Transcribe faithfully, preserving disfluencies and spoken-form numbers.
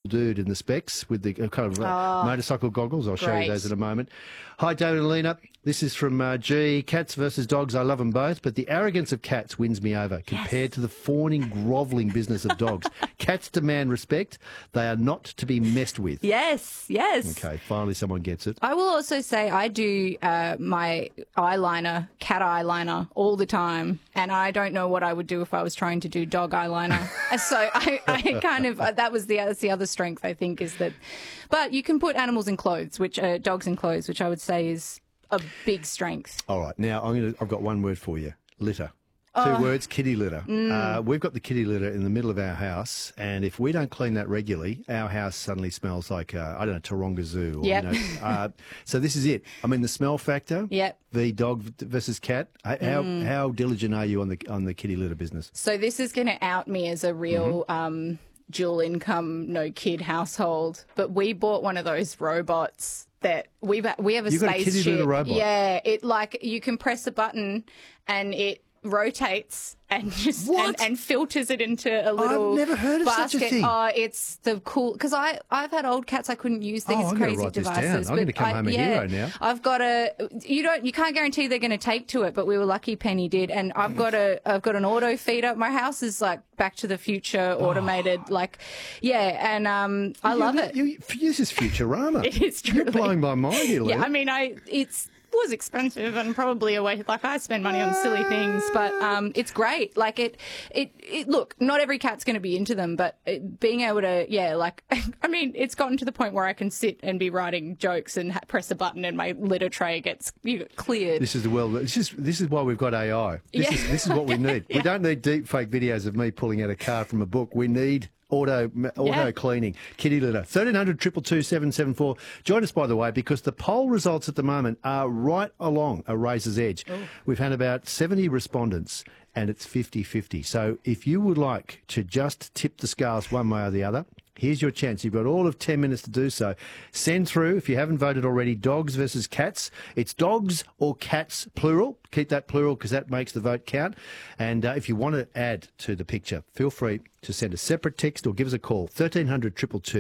dude in the specs with the uh, kind of uh, Oh, motorcycle goggles. I'll show great. you those in a moment. Hi, David and Lena. This is from uh, G. Cats versus dogs. I love them both, but the arrogance of cats wins me over compared Yes. to the fawning, grovelling business of dogs. Cats demand respect. They are not to be messed with. Yes, yes. Okay, finally someone gets it. I will also say I do uh, my eyeliner, cat eyeliner, all the time, and I don't know what I would do if I was trying to do dog eyeliner. And so I, I kind of that was the that's the other strength I think is that, but you can put animals in clothes, which uh, dogs in clothes, which I would say is a big strength. All right, now I'm gonna. I've got one word for you: litter. Two words, kitty litter. Uh, we've got the kitty litter in the middle of our house, and if we don't clean that regularly, our house suddenly smells like, uh, I don't know, Taronga Zoo. Or, Yep. you know, uh, so this is it. I mean, the smell factor, Yep. the dog versus cat. How, how diligent are you on the on the kitty litter business? So this is going to out me as a real Mm-hmm. um, dual income, no kid household. But we bought one of those robots that we we have a You've got a kitty spaceship. litter robot? Yeah, it like you can press a button and it rotates and just What? and, and filters it into a little never heard of such a basket. thing. Oh, it's the cool because I I've had old cats I couldn't use these Oh, I'm gonna crazy write this down. devices. I'm but gonna come I- home a yeah, hero now. I've got a you don't you can't guarantee they're going to take to it, but we were lucky Penny did, and I've got a I've got an auto feeder. My house is like Back to the Future automated, like yeah, and um I love You- it. You, this is Futurama. It is You're truly. blowing my mind here, Yeah, Lena. I mean, I it's was expensive and probably a waste. Like I spend money on silly things, but um, it's great. Like it, it, it. Look, not every cat's going to be into them, but it, being able to, yeah, like I mean, it's gotten to the point where I can sit and be writing jokes and ha- press a button and my litter tray gets you know, cleared. This is the world. This is this is why we've got A I. This Yeah. is this is what we need. We don't need deep fake videos of me pulling out a card from a book. We need auto auto Yeah. cleaning. Kitty litter. thirteen hundred, two two two, seven seven four. Join us, by the way, because the poll results at the moment are right along a razor's edge. We've had about seventy respondents and it's fifty fifty. So if you would like to just tip the scales one way or the other, here's your chance. You've got all of ten minutes to do so. Send through, if you haven't voted already, dogs versus cats. It's dogs or cats, plural. Keep that plural because that makes the vote count. And uh, if you want to add to the picture, feel free to send a separate text or give us a call, thirteen hundred, two two two.